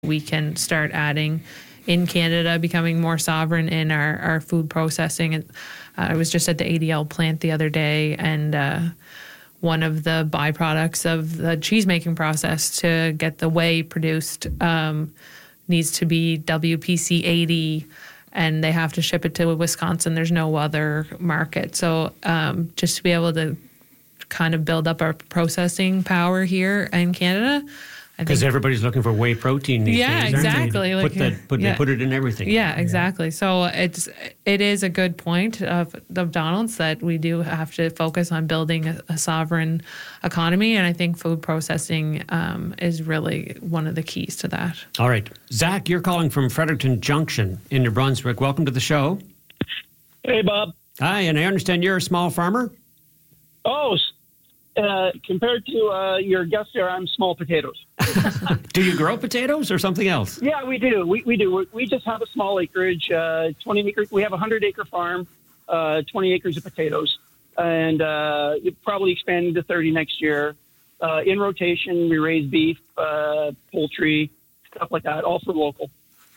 we can start adding in Canada, becoming more sovereign in our food processing. I was just at the ADL plant the other day, and one of the byproducts of the cheese-making process to get the whey produced needs to be WPC 80, and they have to ship it to Wisconsin. There's no other market. So just to be able to kind of build up our processing power here in Canada. Because everybody's looking for whey protein these days. Yeah, exactly. They put it in everything. Yeah, exactly. So it is a good point of Donald's that we do have to focus on building a sovereign economy, and I think food processing is really one of the keys to that. All right. Zach, you're calling from Fredericton Junction in New Brunswick. Welcome to the show. Hey, Bob. Hi, and I understand you're a small farmer? Oh, compared to your guest there, I'm small potatoes. Do you grow potatoes or something else? Yeah, we do. We do. We just have a small acreage, 20 acres. We have a 100-acre farm, 20 acres of potatoes, and probably expanding to 30 next year. In rotation, we raise beef, poultry, stuff like that, all for local.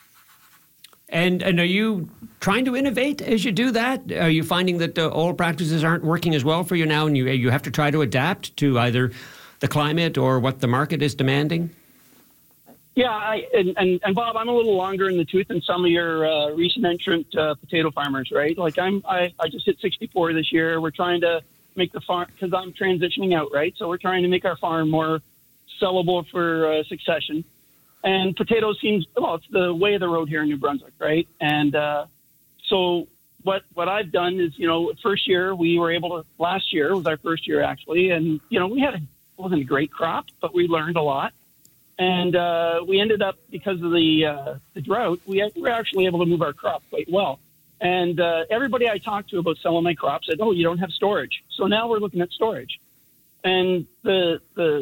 And are you trying to innovate as you do that? Are you finding that the old practices aren't working as well for you now, and you have to try to adapt to either the climate or what the market is demanding? Yeah, and Bob, I'm a little longer in the tooth than some of your recent entrant potato farmers, right? Like I just hit 64 this year. We're trying to make the farm, because I'm transitioning out, right? So we're trying to make our farm more sellable for succession. And potatoes seems, well, it's the way of the road here in New Brunswick, right? And so what I've done is, first year we were able to, last year was our first year actually, and, we had wasn't a great crop, but we learned a lot. And we ended up, because of the drought, we were actually able to move our crop quite well. And everybody I talked to about selling my crop said, oh, you don't have storage. So now we're looking at storage. And I've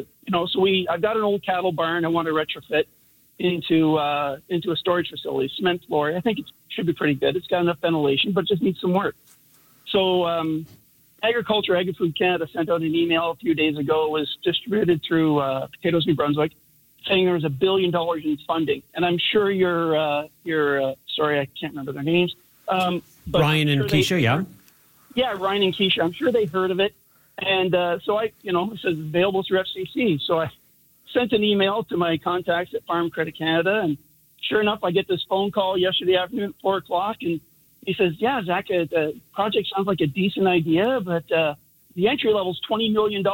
got an old cattle barn I want to retrofit into a storage facility, cement floor. I think it should be pretty good. It's got enough ventilation, but it just needs some work. So Agriculture, Agri-Food Canada sent out an email a few days ago. It was distributed through Potatoes New Brunswick, saying there was $1 billion in funding. And I'm sure you're sorry, I can't remember their names. But Ryan and Keisha, yeah? Yeah, Ryan and Keisha. I'm sure they heard of it. And so it says available through FCC. So I sent an email to my contacts at Farm Credit Canada, and sure enough, I get this phone call yesterday afternoon at 4 o'clock, and he says, yeah, Zach, the project sounds like a decent idea, but the entry level is $20 million,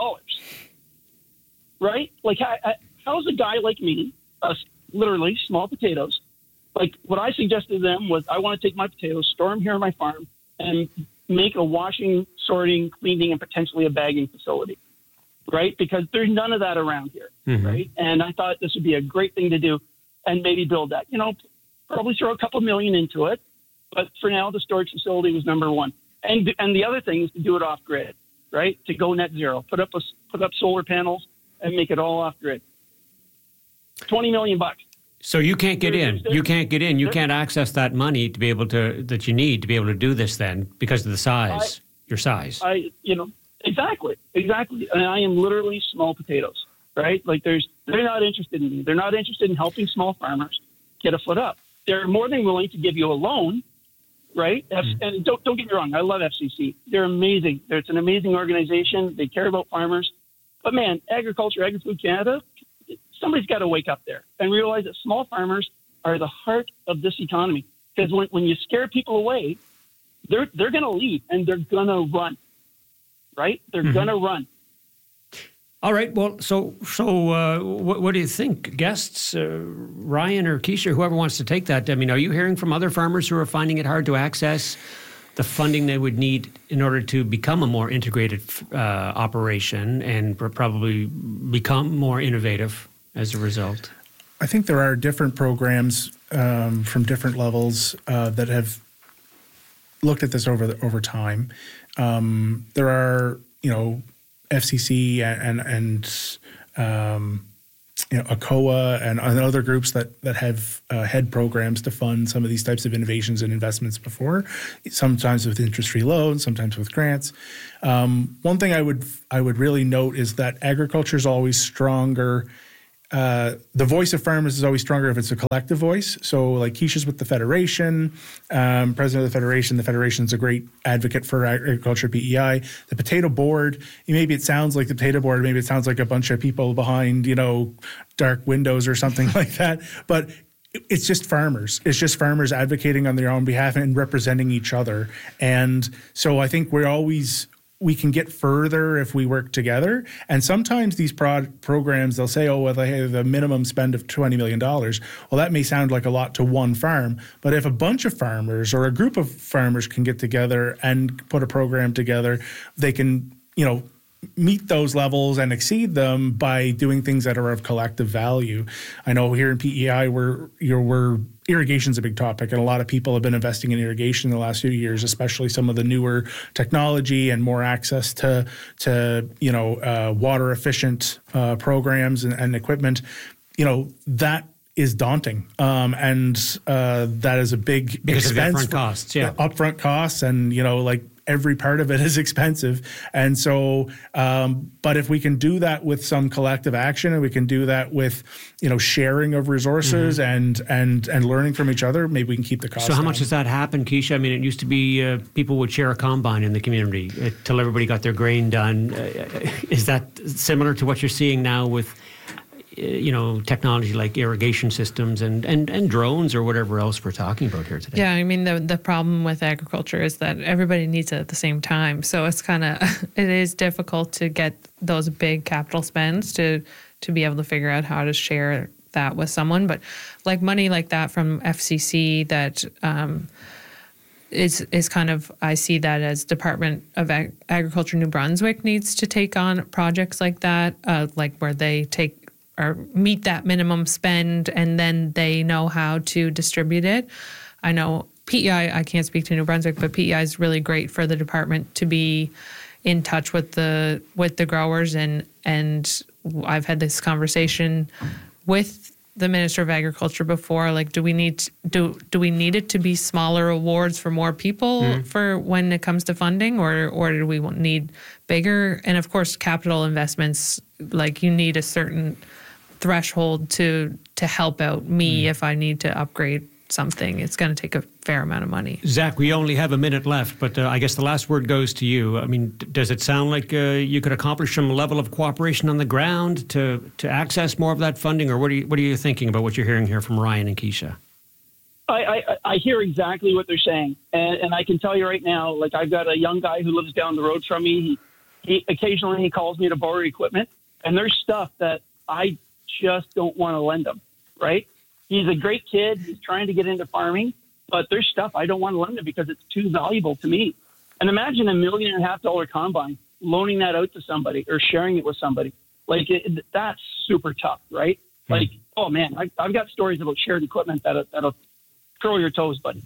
right? Like, how's a guy like me, literally small potatoes, like what I suggested to them was I want to take my potatoes, store them here on my farm, and make a washing, sorting, cleaning, and potentially a bagging facility. Right? Because there's none of that around here, right? And I thought this would be a great thing to do and maybe build that. Probably throw a couple million into it. But for now, the storage facility was number one. And the other thing is to do it off grid, right? To go net zero. Put up solar panels and make it all off grid. $20 million. So you can't get in. You can't get in. You can't access that money to be able to, that you need to be able to do this then because of the size, your size. Exactly. And I am literally small potatoes, right? Like they're not interested in me. They're not interested in helping small farmers get a foot up. They're more than willing to give you a loan, right? And don't get me wrong. I love FCC. They're amazing. It's an amazing organization. They care about farmers. But man, Agriculture, Agri-Food Canada, somebody's got to wake up there and realize that small farmers are the heart of this economy. Because when you scare people away, they're going to leave and they're going to run. Right? They're going to run. All right. Well, so what do you think? Guests, Ryan or Keisha, whoever wants to take that. I mean, are you hearing from other farmers who are finding it hard to access the funding they would need in order to become a more integrated operation and probably become more innovative as a result? I think there are different programs from different levels that have looked at this over time. There are, FCC and ACOA and other groups that have had programs to fund some of these types of innovations and investments before, sometimes with interest-free loans, sometimes with grants. One thing I would really note is that agriculture is always stronger the voice of farmers is always stronger if it's a collective voice. So like Keisha's with the Federation, president of the Federation's a great advocate for agriculture PEI. The Potato Board, maybe it sounds like the Potato Board, maybe it sounds like a bunch of people behind, dark windows or something like that. But it's just farmers. It's just farmers advocating on their own behalf and representing each other. And so I think we can get further if we work together. And sometimes these programs, they'll say, oh, well, they have a minimum spend of $20 million. Well, that may sound like a lot to one farm, but if a bunch of farmers or a group of farmers can get together and put a program together, they can, meet those levels and exceed them by doing things that are of collective value. I know here in PEI, irrigation's a big topic, and a lot of people have been investing in irrigation in the last few years, especially some of the newer technology and more access to water efficient programs and equipment. That is daunting, and that is a big because expense. Of upfront costs, yeah. Upfront costs, and every part of it is expensive. And so, but if we can do that with some collective action, and we can do that with, sharing of resources and learning from each other, maybe we can keep the cost down. So how down. much does that happen, Keisha? I mean, it used to be people would share a combine in the community till everybody got their grain done. Is that similar to what you're seeing now with technology like irrigation systems and drones or whatever else we're talking about here today? Yeah, I mean, the problem with agriculture is that everybody needs it at the same time. So it's it is difficult to get those big capital spends to be able to figure out how to share that with someone. But like money like that from FCC that is kind of, I see that as Department of Agriculture New Brunswick needs to take on projects like that, like where they take or meet that minimum spend, and then they know how to distribute it. I know PEI, I can't speak to New Brunswick, but PEI is really great for the department to be in touch with the growers, and I've had this conversation with the Minister of Agriculture before. Like, do we need it to be smaller awards for more people for when it comes to funding, or do we need bigger? And of course, capital investments, like you need a certain threshold to help out me if I need to upgrade something. It's going to take a fair amount of money. Zach, we only have a minute left, but I guess the last word goes to you. I mean, does it sound like you could accomplish some level of cooperation on the ground to access more of that funding, or what are you thinking about what you're hearing here from Ryan and Keisha? I hear exactly what they're saying, and I can tell you right now, like I've got a young guy who lives down the road from me. He occasionally calls me to borrow equipment, and there's stuff that I just don't want to lend him, right? He's a great kid. He's trying to get into farming, but there's stuff I don't want to lend him because it's too valuable to me. And imagine $1.5 million combine, loaning that out to somebody or sharing it with somebody. Like that's super tough, right? Like, oh man, I've got stories about shared equipment that'll curl your toes, buddy.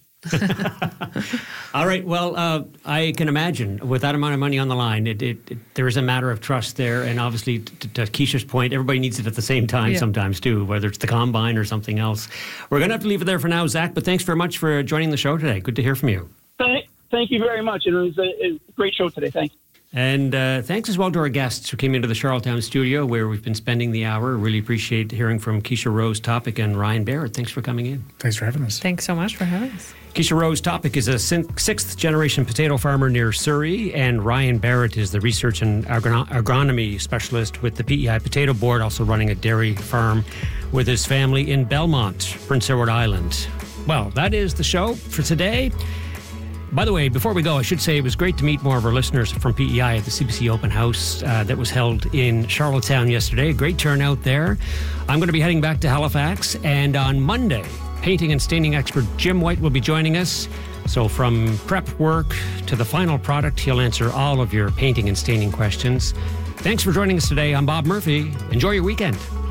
All right. Well, I can imagine with that amount of money on the line, there is a matter of trust there. And obviously, to Keisha's point, everybody needs it at the same time sometimes too, whether it's the combine or something else. We're going to have to leave it there for now, Zach, but thanks very much for joining the show today. Good to hear from you. Thank you very much. It was a great show today. Thanks. And thanks as well to our guests who came into the Charlottetown studio where we've been spending the hour. Really appreciate hearing from Keisha Rose Topic and Ryan Barrett. Thanks for coming in. Thanks for having us. Thanks so much for having us. Keisha Rose Topic is a sixth-generation potato farmer near Surrey, and Ryan Barrett is the research and agronomy specialist with the PEI Potato Board, also running a dairy farm with his family in Belmont, Prince Edward Island. Well, that is the show for today. By the way, before we go, I should say it was great to meet more of our listeners from PEI at the CBC Open House that was held in Charlottetown yesterday. A great turnout there. I'm going to be heading back to Halifax, and on Monday, painting and staining expert Jim White will be joining us. So from prep work to the final product, he'll answer all of your painting and staining questions. Thanks for joining us today. I'm Bob Murphy. Enjoy your weekend.